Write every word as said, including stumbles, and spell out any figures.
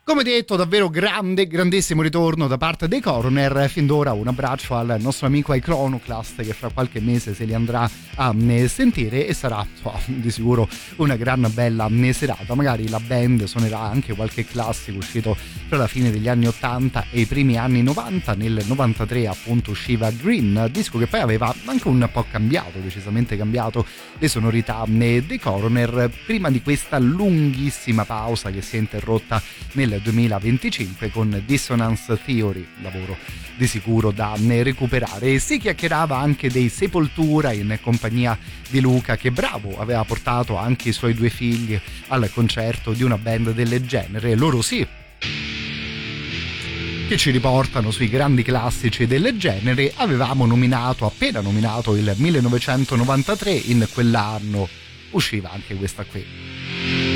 Come detto, davvero grande, grandissimo ritorno da parte dei Coroner. Fin d'ora un abbraccio al nostro amico Iconoclast, che fra qualche mese se li andrà a sentire, e sarà so, di sicuro una gran bella serata. Magari la band suonerà anche qualche classico uscito tra la fine degli anni ottanta e i primi anni novanta. Nel novantatré appunto usciva Green, disco che poi aveva anche un po' cambiato, decisamente cambiato le sonorità dei Coroner, prima di questa lunghissima pausa che si è interrotta nel duemilaventicinque con Dissonance Theory, lavoro di sicuro da recuperare. E si chiacchierava anche dei Sepoltura in compagnia di Luca, che bravo aveva portato anche i suoi due figli al concerto di una band del genere. Loro sì che ci riportano sui grandi classici del genere. Avevamo nominato, appena nominato il millenovecentonovantatré, in quell'anno usciva anche questa qui.